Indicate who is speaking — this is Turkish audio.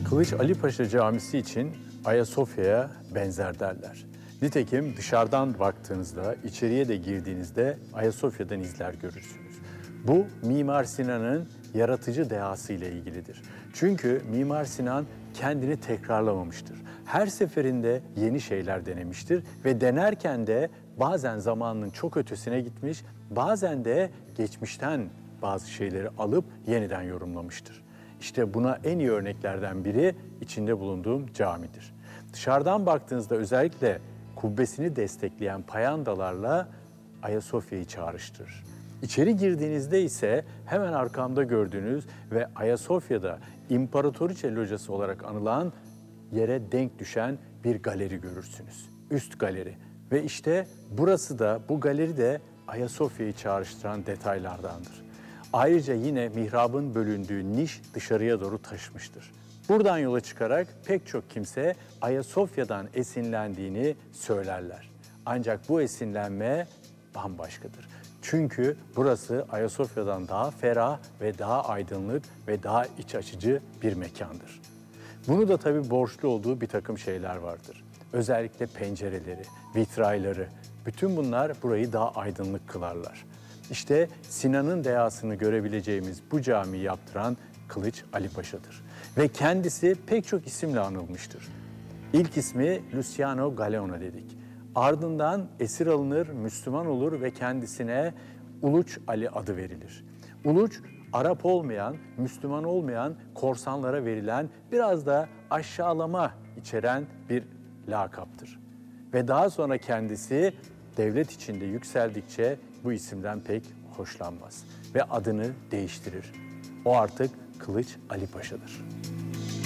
Speaker 1: Kılıç Ali Paşa Camisi için Ayasofya'ya benzer derler. Nitekim dışarıdan baktığınızda, içeriye de girdiğinizde Ayasofya'dan izler görürsünüz. Bu Mimar Sinan'ın yaratıcı dehası ile ilgilidir. Çünkü Mimar Sinan kendini tekrarlamamıştır. Her seferinde yeni şeyler denemiştir ve denerken de bazen zamanının çok ötesine gitmiş, bazen de geçmişten bazı şeyleri alıp yeniden yorumlamıştır. İşte buna en iyi örneklerden biri içinde bulunduğum camidir. Dışarıdan baktığınızda özellikle kubbesini destekleyen payandalarla Ayasofya'yı çağrıştırır. İçeri girdiğinizde ise hemen arkamda gördüğünüz ve Ayasofya'da İmparatoriçe Locası olarak anılan yere denk düşen bir galeri görürsünüz. Üst galeri. Ve işte burası da, bu galeri de Ayasofya'yı çağrıştıran detaylardandır. Ayrıca yine mihrabın bölündüğü niş dışarıya doğru taşmıştır. Buradan yola çıkarak pek çok kimse Ayasofya'dan esinlendiğini söylerler. Ancak bu esinlenme bambaşkadır. Çünkü burası Ayasofya'dan daha ferah ve daha aydınlık ve daha iç açıcı bir mekandır. Bunu da tabii borçlu olduğu bir takım şeyler vardır. Özellikle pencereleri, vitrayları, bütün bunlar burayı daha aydınlık kılarlar. İşte Sinan'ın dehasını görebileceğimiz bu camiyi yaptıran Kılıç Ali Paşa'dır. Ve kendisi pek çok isimle anılmıştır. İlk ismi Luciano Galeano dedik. Ardından esir alınır, Müslüman olur ve kendisine Uluç Ali adı verilir. Uluç, Arap olmayan, Müslüman olmayan korsanlara verilen biraz da aşağılama içeren bir lakaptır. Ve daha sonra kendisi devlet içinde yükseldikçe bu isimden pek hoşlanmaz ve adını değiştirir. O artık Kılıç Ali Paşa'dır.